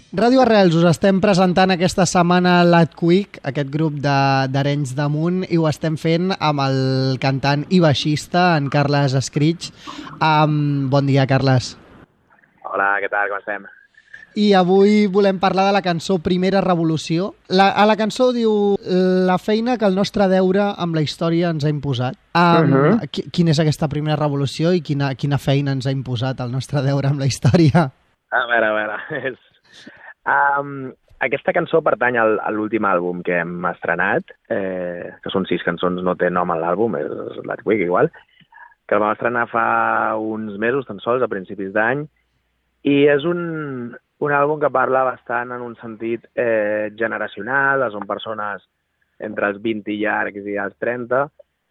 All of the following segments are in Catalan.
Ràdio Arrels, us estem presentant aquesta setmana l'Adquic, aquest grup d'Arenys de Munt, i ho estem fent amb el cantant i baixista, en Carles Escrig. Bon dia, Carles. Hola, què tal, com estem? I avui volem parlar de la cançó Primera Revolució. A la cançó diu la feina que el nostre deure amb la història ens ha imposat. Quina és aquesta primera revolució i quina feina ens ha imposat el nostre deure amb la història? A veure, aquesta cançó pertany a l'últim àlbum que hem estrenat, que són 6 cançons, no té nom a l'àlbum, és l'Adquic igual, que el vam estrenar fa uns mesos, tan sols, a principis d'any, i és un àlbum que parla bastant en un sentit generacional, són persones entre els 20 i llargs i els 30,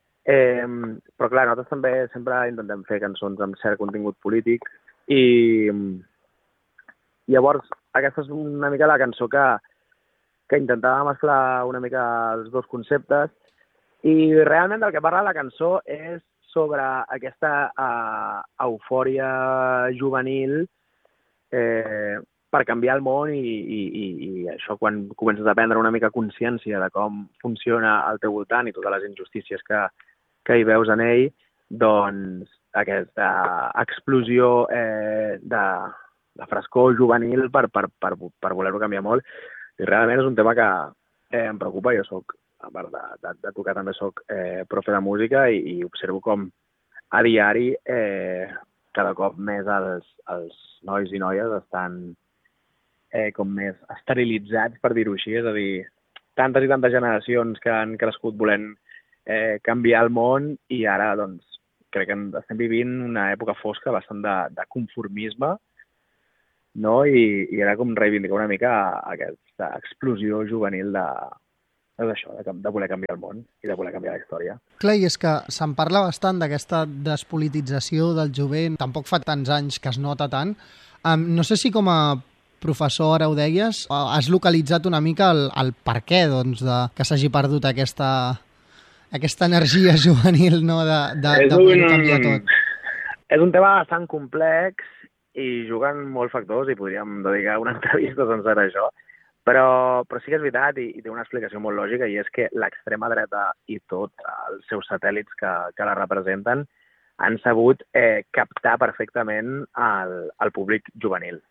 però clar, nosaltres també sempre intentem fer cançons amb cert contingut polític, i llavors aquesta és una mica la cançó que intentava mesclar una mica els dos conceptes, i realment del que parla la cançó és sobre aquesta eufòria juvenil per canviar el món i això, quan comences a prendre una mica consciència de com funciona al teu voltant i totes les injustícies que hi veus en ell, doncs aquesta explosió de frescor juvenil per voler-ho canviar molt. I realment és un tema que em preocupa. Jo soc, a part de tocar, també soc profe de música i observo com a diari cada cop més els nois i noies estan com més esterilitzats, per dir-ho així. És a dir, tantes i tantes generacions que han crescut volent canviar el món i ara doncs crec que estem vivint una època fosca bastant de conformisme, no? I era com reivindicar una mica aquesta explosió juvenil de voler canviar el món i de voler canviar la història. Clar, i és que se'n parla bastant d'aquesta despolitització del jovent. Tampoc fa tants anys que es nota tant. No sé si com a professor, ara ho deies, has localitzat una mica el per què doncs, que s'hagi perdut aquesta energia juvenil, no? de voler canviar tot. És un tema bastant complex i juguen molts factors i podríem dedicar una entrevista sencera a això, però sí que és veritat i té una explicació molt lògica, i és que l'extrema dreta i tots els seus satèl·lits que la representen han sabut captar perfectament el públic juvenil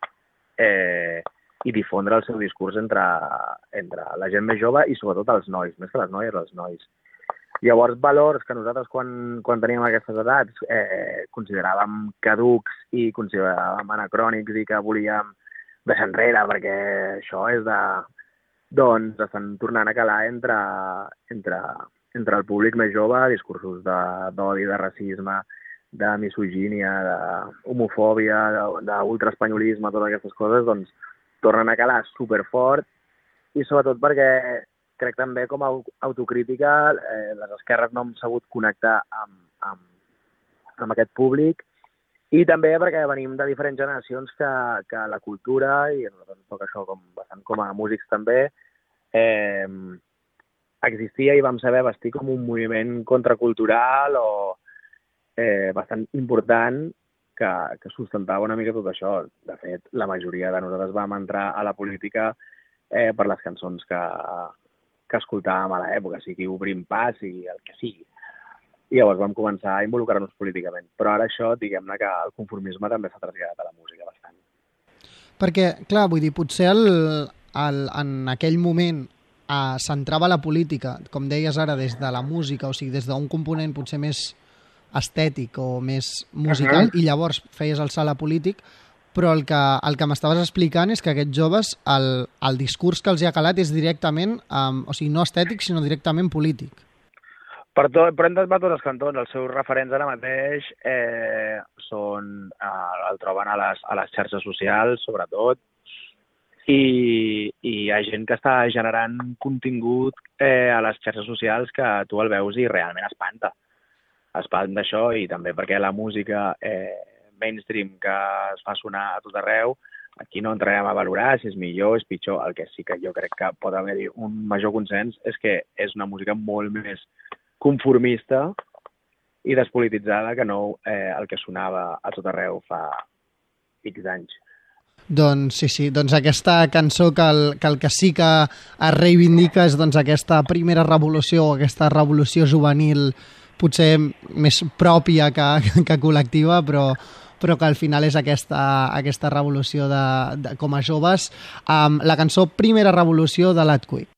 i difondre el seu discurs entre la gent més jove i sobretot els nois, més que les noies, els nois. Llavors, valors que nosaltres quan teníem aquestes edats consideràvem caducs i consideràvem anacrònics i que volíem deixar enrere perquè això és doncs estan tornant a calar entre el públic més jove, discursos d'odi, de racisme, de misogínia, d'homofòbia, d'ultraespanyolisme, totes aquestes coses, doncs tornen a calar superfort, i sobretot perquè crec també com a autocrítica les esquerres no han sabut connectar amb aquest públic, i també perquè venim de diferents generacions que la cultura, i a nosaltres ens toca això bastant com a músics també, existia i vam saber vestir com un moviment contracultural o bastant important que sustentava una mica tot això. De fet, la majoria de nosaltres vam entrar a la política per les cançons que escoltàvem a l'època, sigui Obrim Pas, sigui el que sigui. I llavors vam començar a involucrar-nos políticament. Però ara això, diguem-ne que el conformisme també s'ha traslladat a la música bastant. Perquè, clar, vull dir, potser en aquell moment s'entrava la política, com deies ara, des de la música, o sigui, des d'un component potser més estètic o més musical, i llavors feies el salt a polític, però el que m'estaves explicant és que aquests joves, el discurs que els hi ha calat és directament, o sigui, no estètic, sinó directament polític. Però hem de tots els cantons. Els seus referents ara mateix el troben a les xarxes socials, sobretot, i hi ha gent que està generant contingut a les xarxes socials que tu el veus i realment espanta. Espanta això, i també perquè la música mainstream que es fa sonar a tot arreu, aquí no entrarem a valorar si és millor, és pitjor. El que sí que jo crec que pot haver-hi un major consens és que és una música molt més conformista i despolititzada que no el que sonava a tot arreu fa X anys. Doncs sí, doncs aquesta cançó que el que sí que es reivindica és doncs aquesta primera revolució, aquesta revolució juvenil potser més pròpia que col·lectiva, però que al final és aquesta revolució com a joves. La cançó Primera revolució de Latquick.